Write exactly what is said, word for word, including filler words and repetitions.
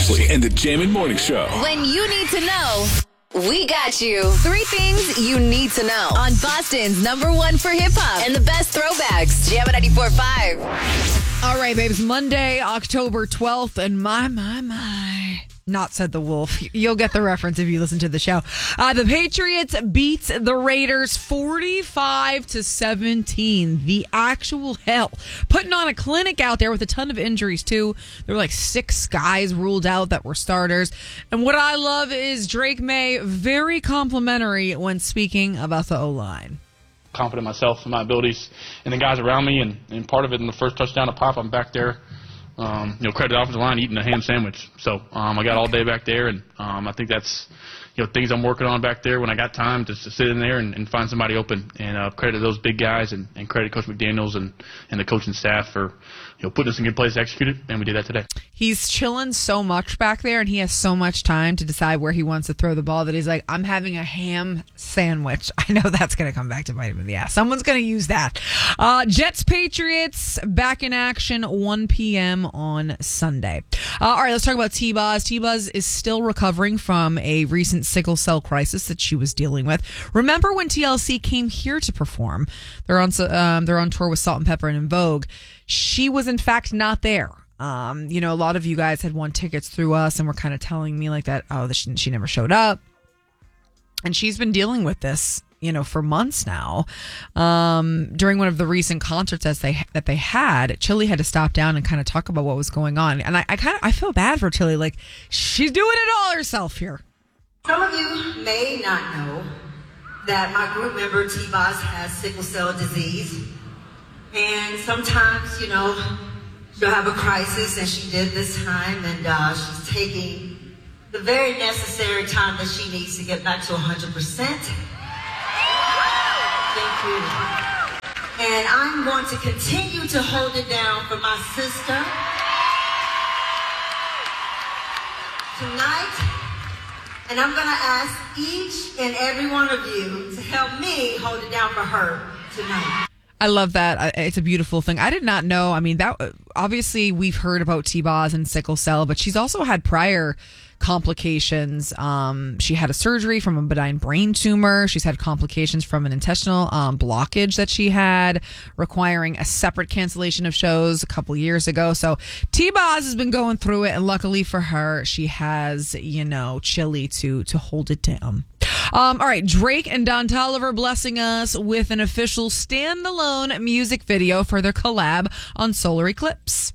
Ashley and the Jammin' Morning Show. When you need to know, we got you. Three things you need to know on Boston's number one for hip-hop and the best throwbacks. Jammin' ninety-four point five. All right, babes. Monday, October twelfth, and my, my, my. Not said the wolf. You'll get the reference if you listen to the show. Uh, the Patriots beats the Raiders forty-five to seventeen. The actual hell. Putting on a clinic out there with a ton of injuries, too. There were like six guys ruled out that were starters. And what I love is Drake May, very complimentary when speaking about the O-line. Confident in myself and my abilities and the guys around me. And, and part of it in the first touchdown to Pop, I'm back there. Um, you know, credit the offensive line eating a ham sandwich. So um, I got all day back there, and um, I think that's, you know, things I'm working on back there when I got time just to sit in there and, and find somebody open. And uh, credit those big guys and, and credit Coach McDaniels and, and the coaching staff for, you know, putting us in good place to execute it, and we did that today. He's chilling so much back there, and he has so much time to decide where he wants to throw the ball that he's like, I'm having a ham sandwich. I know that's going to come back to bite him in the ass. Someone's going to use that. Uh, Jets Patriots back in action one p.m. on Sunday. Uh, all right, let's talk about T-Boz. T-Boz is still recovering from a recent sickle cell crisis that she was dealing with. Remember when T L C came here to perform? They're on um, they're on tour with Salt and Pepper and En Vogue. She was, in fact, not there. Um, you know, a lot of you guys had won tickets through us and were kind of telling me like that, oh, she, she never showed up. And she's been dealing with this, you know, for months now. Um, during one of the recent concerts as they, that they had, Chili had to stop down and kind of talk about what was going on. And I, I kind of, I feel bad for Chili. Like, she's doing it all herself here. Some of you may not know that my group member, T-Boz, has sickle cell disease. And sometimes, you know, she'll have a crisis, and she did this time, and uh, she's taking the very necessary time that she needs to get back to one hundred percent. Thank you. And I'm going to continue to hold it down for my sister tonight. And I'm going to ask each and every one of you to help me hold it down for her tonight. I love that. It's a beautiful thing. I did not know. I mean, that obviously we've heard about T-Boz and sickle cell, but she's also had prior complications. Um, she had a surgery from a benign brain tumor. She's had complications from an intestinal um, blockage that she had, requiring a separate cancellation of shows a couple years ago. So T-Boz has been going through it, and luckily for her, she has, you know, Chili to to hold it down. Um, all right, Drake and Don Toliver blessing us with an official standalone music video for their collab on Solar Eclipse.